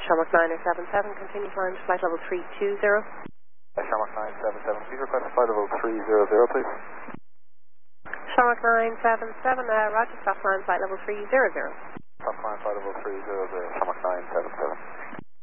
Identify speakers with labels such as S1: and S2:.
S1: Shamrock 977, continue climb to flight level 320.
S2: Shamrock 977, please request flight level 300, please.
S1: Shamrock 977, roger, stop climb flight level 300.
S2: Stop climb flight level 300, Shamrock 977.